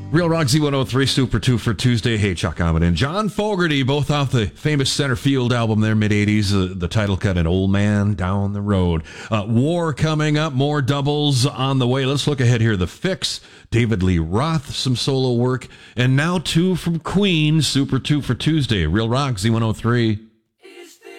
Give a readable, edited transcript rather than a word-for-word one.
Real Rock Z103 Super 2 for Tuesday. Hey, Chuck Ahmed and John Fogerty, both off the famous Center Field album there, mid-'80s, the title cut, An Old Man Down the Road. War coming up, more doubles on the way. Let's look ahead here. The Fix, David Lee Roth, some solo work, and now two from Queen, Super 2 for Tuesday. Real Rock Z103.